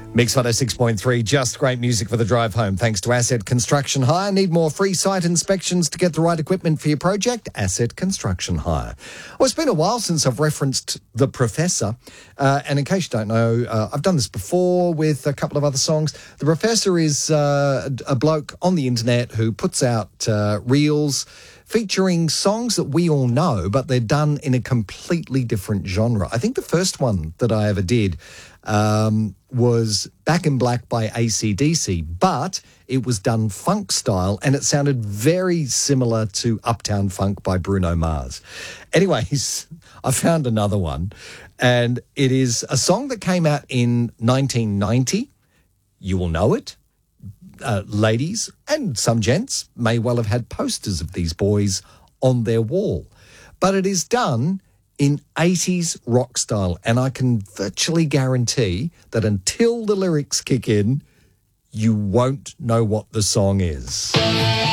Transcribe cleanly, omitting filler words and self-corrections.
Mix 106.3, just great music for the drive home. Thanks to Asset Construction Hire. Need more free site inspections to get the right equipment for your project? Asset Construction Hire. Well, it's been a while since I've referenced The Professor. And in case you don't know, I've done this before with a couple of other songs. The Professor is a bloke on the internet who puts out reels featuring songs that we all know, but they're done in a completely different genre. I think the first one that I ever did was Back in Black by AC/DC, but it was done funk style and it sounded very similar to Uptown Funk by Bruno Mars. Anyways, I found another one, and it is a song that came out in 1990. You will know it. Ladies and some gents may well have had posters of these boys on their wall, but it is done in 80s rock style, and I can virtually guarantee that until the lyrics kick in, you won't know what the song is.